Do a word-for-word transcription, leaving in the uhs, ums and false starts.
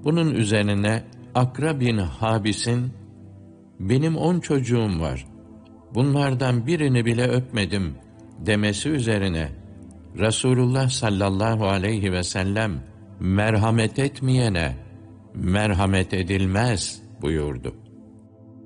Bunun üzerine Akra bin Habis'in, benim on çocuğum var, bunlardan birini bile öpmedim demesi üzerine, Resulullah sallallahu aleyhi ve sellem, merhamet etmeyene merhamet edilmez buyurdu.